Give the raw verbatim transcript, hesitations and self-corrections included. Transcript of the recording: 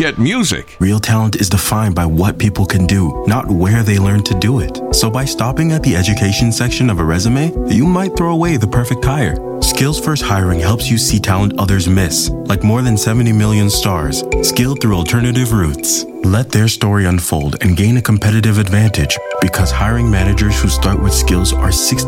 get music. Real talent is defined by what people can do, not where they learn to do it. So by stopping at the education section of a resume, you might throw away the perfect hire. Skills First Hiring helps you see talent others miss, like more than seventy million stars, skilled through alternative routes. Let their story unfold and gain a competitive advantage, because hiring managers who start with skills are sixty